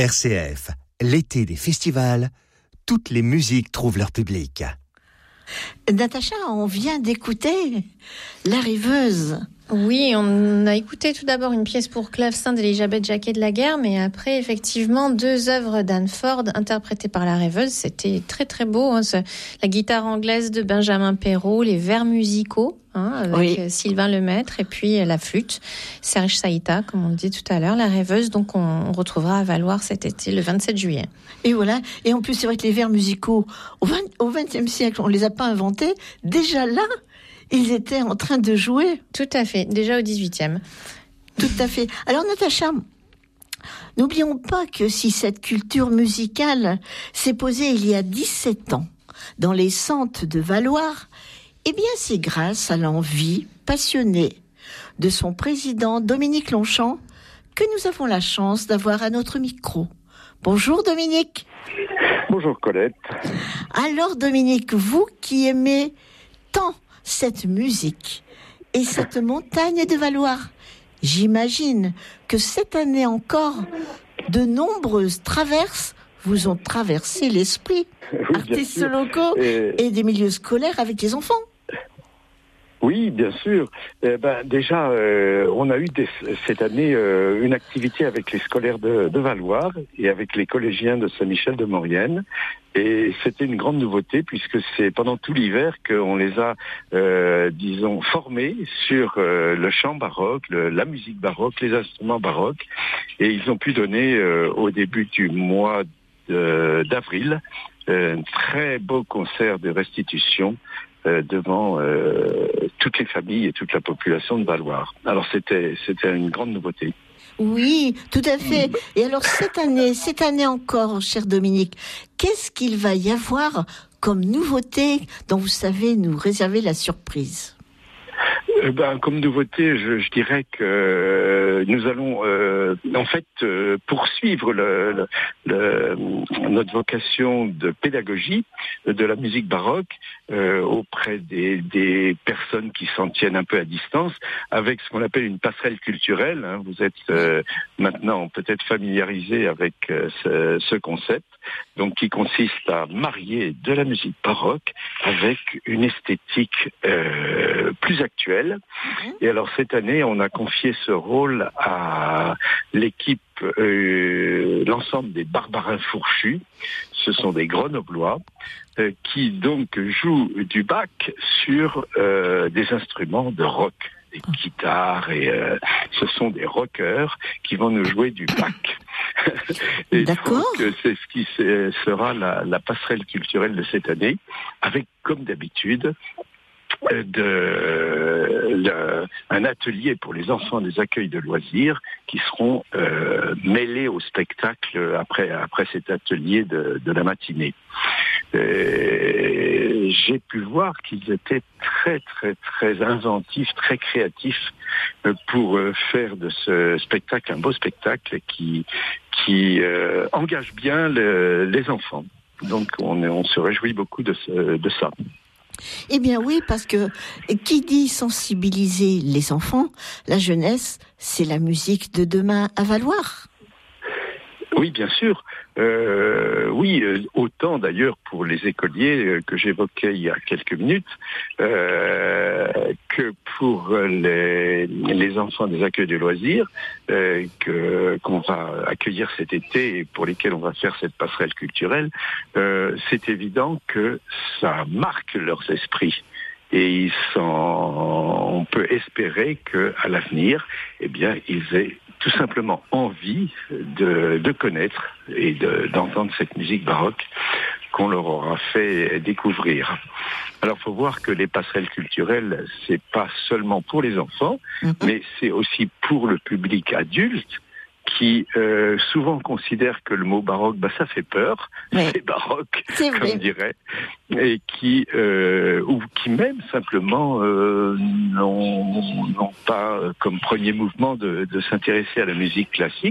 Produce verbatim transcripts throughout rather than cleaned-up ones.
R C F, l'été des festivals, toutes les musiques trouvent leur public. Natacha, on vient d'écouter La Rêveuse. Oui, on a écouté tout d'abord une pièce pour clavecin d'Elisabeth Jacquet de la Guerre, mais après, effectivement, deux œuvres d'Anne Ford interprétées par la rêveuse. C'était très très beau, hein, ce, la guitare anglaise de Benjamin Perrault, les vers musicaux, hein, avec oui. Sylvain Lemaître, et puis la flûte, Serge Saïta, comme on le dit tout à l'heure, la rêveuse. Donc on, on retrouvera à Valloire cet été, le vingt-sept juillet. Et voilà. Et en plus, c'est vrai que les vers musicaux, au vingtième siècle, on les a pas inventés. Déjà là, ils étaient en train de jouer. Tout à fait, déjà au dix-huitième. Tout à fait. Alors Natacha, n'oublions pas que si cette culture musicale s'est posée il y a dix-sept ans dans les centres de Valloire, eh bien c'est grâce à l'envie passionnée de son président Dominique Longchamp que nous avons la chance d'avoir à notre micro. Bonjour Dominique. Bonjour Colette. Alors Dominique, vous qui aimez tant cette musique et cette montagne de Valloire, j'imagine que cette année encore, de nombreuses traverses vous ont traversé l'esprit, oui, artistes locaux et... et des milieux scolaires avec les enfants. Oui, bien sûr. Eh ben, déjà, euh, on a eu des, cette année euh, une activité avec les scolaires de, de Valloire et avec les collégiens de Saint-Michel-de-Maurienne. Et c'était une grande nouveauté puisque c'est pendant tout l'hiver qu'on les a, euh, disons, formés sur euh, le chant baroque, le, la musique baroque, les instruments baroques. Et ils ont pu donner euh, au début du mois de, d'avril euh, un très beau concert de restitution Euh, devant euh, toutes les familles et toute la population de Valloire. Alors c'était c'était une grande nouveauté. Oui, tout à fait. Et alors cette année, cette année encore, cher Dominique, qu'est-ce qu'il va y avoir comme nouveauté dont vous savez nous réserver la surprise ? Euh, ben, comme nouveauté, je, je dirais que euh, nous allons euh, en fait euh, poursuivre le, le, le, notre vocation de pédagogie de la musique baroque euh, auprès des, des personnes qui s'en tiennent un peu à distance, avec ce qu'on appelle une passerelle culturelle. Hein. Vous êtes euh, maintenant peut-être familiarisé avec euh, ce, ce concept, donc qui consiste à marier de la musique baroque avec une esthétique euh, plus actuelle. Et alors cette année, on a confié ce rôle à l'équipe, euh, l'ensemble des Barbarins Fourchus. Ce sont des Grenoblois euh, qui donc jouent du Bach sur euh, des instruments de rock, des guitares, et euh, ce sont des rockers qui vont nous jouer du Bach. Et D'accord. Donc c'est ce qui sera la, la passerelle culturelle de cette année, avec comme d'habitude de, de un atelier pour les enfants des accueils de loisirs qui seront euh, mêlés au spectacle après après cet atelier de, de la matinée. Et j'ai pu voir qu'ils étaient très très très inventifs, très créatifs pour faire de ce spectacle un beau spectacle qui qui euh, engage bien le, les enfants. Donc on, on se réjouit beaucoup de, ce, de ça. Eh bien oui, parce que qui dit sensibiliser les enfants, la jeunesse, c'est la musique de demain à Valloire. Oui, bien sûr. Euh, oui, euh, autant d'ailleurs pour les écoliers euh, que j'évoquais il y a quelques minutes, euh, que pour les, les enfants des accueils de loisirs euh, que, qu'on va accueillir cet été et pour lesquels on va faire cette passerelle culturelle. Euh, c'est évident que ça marque leurs esprits. Et ils sont, on peut espérer qu'à l'avenir, eh bien, ils aient tout simplement envie de, de connaître et de, d'entendre cette musique baroque qu'on leur aura fait découvrir. Alors, faut voir que les passerelles culturelles, c'est pas seulement pour les enfants, mmh. mais c'est aussi pour le public adulte, qui euh, souvent considère que le mot baroque, bah ça fait peur, oui. c'est baroque, c'est comme on dirait, et qui euh, ou qui même simplement euh, n'ont, n'ont pas comme premier mouvement de, de s'intéresser à la musique classique,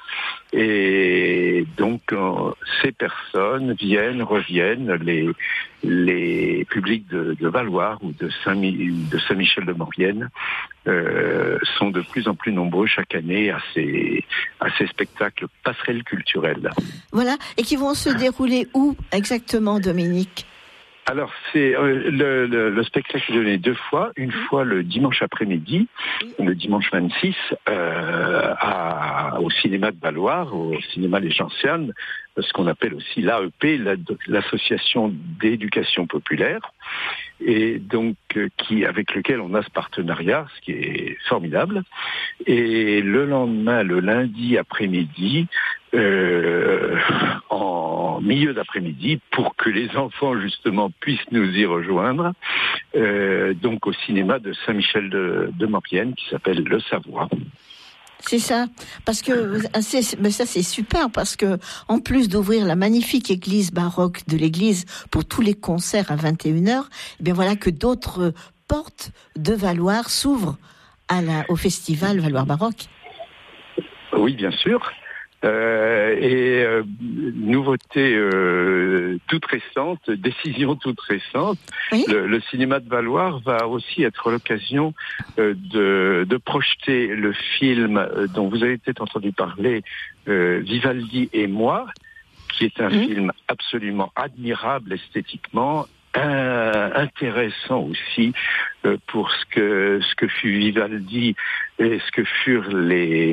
Et donc euh, ces personnes viennent, reviennent, les les publics de, de Valloires ou de, Saint, de Saint-Michel-de-Maurienne euh, sont de plus en plus nombreux chaque année à ces, à ces spectacles passerelles culturelles. Voilà, et qui vont se dérouler où exactement, Dominique ? Alors, c'est euh, le, le, le spectacle est donné deux fois. Une fois le dimanche après-midi, le dimanche vingt-six, euh, à, au cinéma de Valloires, au cinéma Les Gentianes, ce qu'on appelle aussi l'A E P, l'association d'éducation populaire, et donc euh, qui avec lequel on a ce partenariat, ce qui est formidable. Et le lendemain, le lundi après-midi, euh, en milieu d'après-midi, pour que les enfants justement puissent nous y rejoindre, euh, donc au cinéma de Saint-Michel de, de Maurienne, qui s'appelle Le Savoie. C'est ça, parce que c'est, mais ça c'est super, parce que en plus d'ouvrir la magnifique église baroque de l'église pour tous les concerts à vingt et une heures, eh bien voilà que d'autres portes de Valloires s'ouvrent à la, au festival Valloires baroque. Oui, bien sûr. Euh, et euh, nouveauté euh, toute récente, décision toute récente, oui. le, le cinéma de Valloires va aussi être l'occasion euh, de, de projeter le film dont vous avez peut-être entendu parler, euh, Vivaldi et moi, qui est un mmh. film absolument admirable esthétiquement, Euh, intéressant aussi euh, pour ce que ce que fut Vivaldi et ce que furent les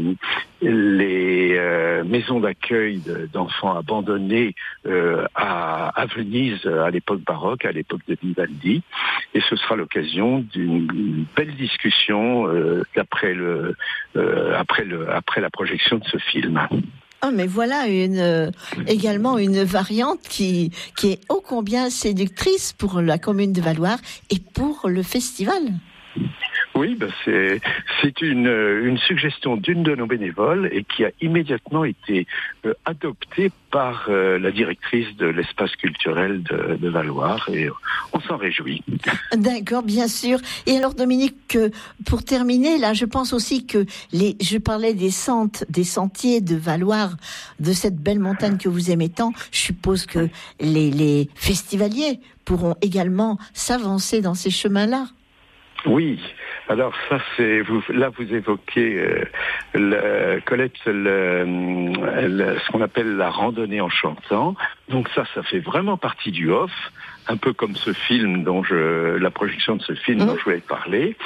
les euh, maisons d'accueil de, d'enfants abandonnés euh, à, à Venise à l'époque baroque, à l'époque de Vivaldi, et ce sera l'occasion d'une belle discussion euh, d'après le euh, après le après la projection de ce film. Oh, mais voilà une euh, également une variante qui qui est ô combien séductrice pour la commune de Valloires et pour le festival. Oui, ben c'est c'est une une suggestion d'une de nos bénévoles et qui a immédiatement été euh, adoptée par euh, la directrice de l'espace culturel de, de Valloires, et on s'en réjouit. D'accord, bien sûr. Et alors Dominique, pour terminer, là, je pense aussi que les, je parlais des centres, des sentiers de Valloires, de cette belle montagne que vous aimez tant. Je suppose que les les festivaliers pourront également s'avancer dans ces chemins-là. Oui, alors ça c'est vous là vous évoquez euh, le, Colette le, le, ce qu'on appelle la randonnée en chantant. Donc ça, ça fait vraiment partie du off, un peu comme ce film dont je la projection de ce film mmh. dont je voulais parler.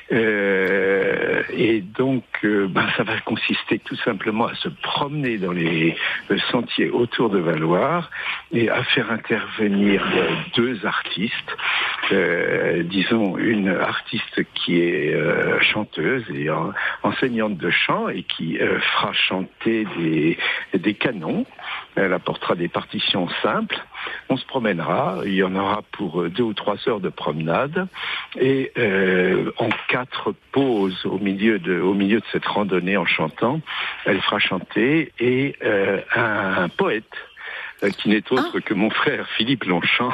Euh, et donc euh, ben, ça va consister tout simplement à se promener dans les euh, sentiers autour de Valloires et à faire intervenir euh, deux artistes, euh, disons une artiste qui est euh, chanteuse et en, enseignante de chant et qui euh, fera chanter des, des canons. Elle apportera des partitions simples. On se promènera. Il y en aura pour deux ou trois heures de promenade. Et euh, en quatre pauses au milieu de, au milieu de cette randonnée en chantant, elle fera chanter et euh, un, un poète euh, qui n'est autre ah. que mon frère Philippe Longchamp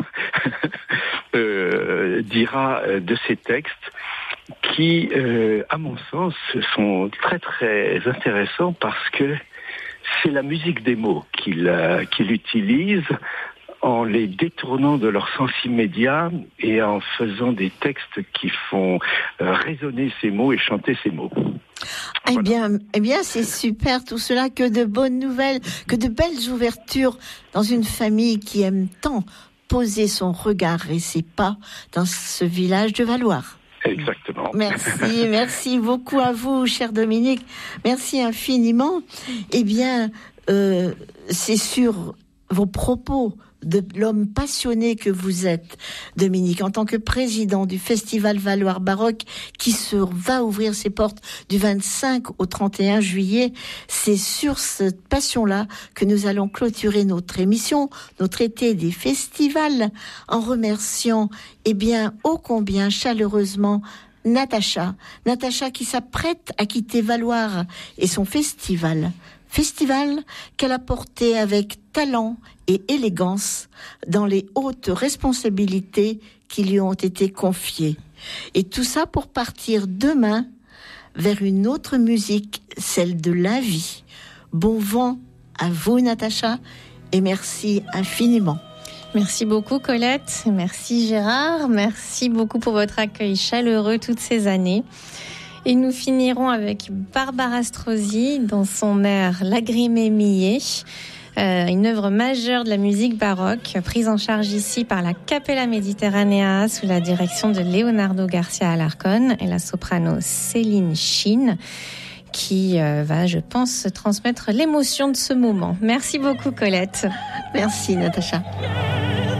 euh, dira de ses textes qui, euh, à mon sens, sont très très intéressants parce que c'est la musique des mots qu'il, euh, qu'il utilise en les détournant de leur sens immédiat et en faisant des textes qui font euh, résonner ces mots et chanter ces mots. Eh voilà. bien, eh bien, c'est super tout cela, que de bonnes nouvelles, que de belles ouvertures dans une famille qui aime tant poser son regard et ses pas dans ce village de Valloires. Exactement. Merci, merci beaucoup à vous, cher Dominique. Merci infiniment. Eh bien, euh, c'est sur vos propos de l'homme passionné que vous êtes, Dominique, en tant que président du Festival Valloires Baroque, qui se va ouvrir ses portes du vingt-cinq au trente et un juillet. C'est sur cette passion-là que nous allons clôturer notre émission, notre été des festivals, en remerciant, eh bien, ô combien chaleureusement, Natacha. Natacha qui s'apprête à quitter Valloires et son festival. Festival qu'elle a porté avec talent et élégance dans les hautes responsabilités qui lui ont été confiées. Et tout ça pour partir demain vers une autre musique, celle de la vie, Bon vent à vous, Natacha, et merci infiniment. Merci beaucoup Colette, merci Gérard, merci beaucoup pour votre accueil chaleureux toutes ces années. Et nous finirons avec Barbara Strozzi dans son air Lagrime mie, euh, une œuvre majeure de la musique baroque, prise en charge ici par la Capella Mediterranea sous la direction de Leonardo Garcia Alarcón et la soprano Céline Chine, qui euh, va, je pense, transmettre l'émotion de ce moment. Merci beaucoup Colette. Merci Natacha.